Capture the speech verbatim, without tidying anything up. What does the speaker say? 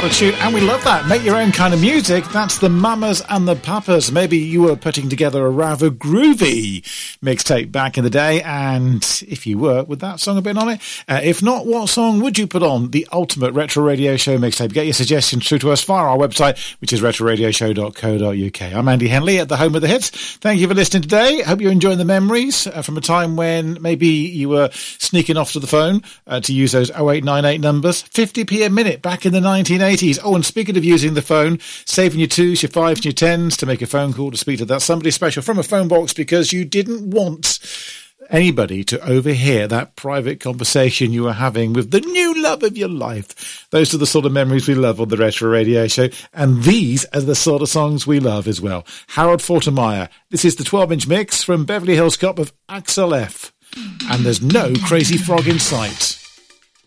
What a tune. And we love that. Make your own kind of music. That's the Mamas and the Papas. Maybe you were putting together a rather groovy mixtape back in the day. And if you were, would that song have been on it? Uh, if not, what song would you put on the ultimate Retro Radio Show mixtape? Get your suggestions through to us via our website, which is retro radio show dot co dot uk. I'm Andy Henley at the home of the hits. Thank you for listening today. Hope you're enjoying the memories uh, from a time when maybe you were sneaking off to the phone uh, to use those oh eight nine eight numbers. fifty p a minute back in the nineteen eighties. Oh, and speaking of using the phone, saving your twos, your fives and your tens to make a phone call to speak to that somebody special from a phone box because you didn't want anybody to overhear that private conversation you were having with the new love of your life. Those are the sort of memories we love on the Retro Radio Show, and these are the sort of songs we love as well. Harold Faltermeyer. This is the twelve inch mix from Beverly Hills Cop of Axel F. And there's no Crazy Frog in sight.